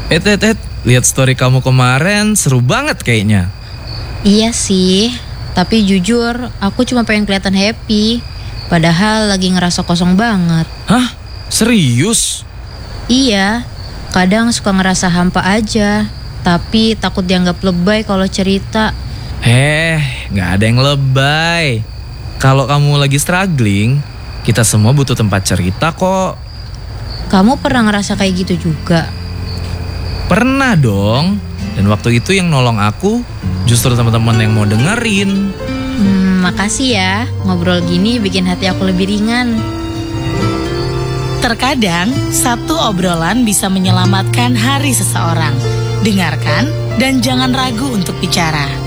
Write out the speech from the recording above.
Lihat story kamu kemarin seru banget kayaknya. Iya sih, tapi jujur aku cuma pengen kelihatan happy. Padahal lagi ngerasa kosong banget. Hah? Serius? Iya, kadang suka ngerasa hampa aja. Tapi takut dianggap lebay kalau cerita. Gak ada yang lebay. Kalau kamu lagi struggling, kita semua butuh tempat cerita kok. Kamu pernah ngerasa kayak gitu juga? Pernah dong. Dan waktu itu yang nolong aku justru teman-teman yang mau dengerin. Makasih ya. Ngobrol gini bikin hati aku lebih ringan. Terkadang, satu obrolan bisa menyelamatkan hari seseorang. Dengarkan dan jangan ragu untuk bicara.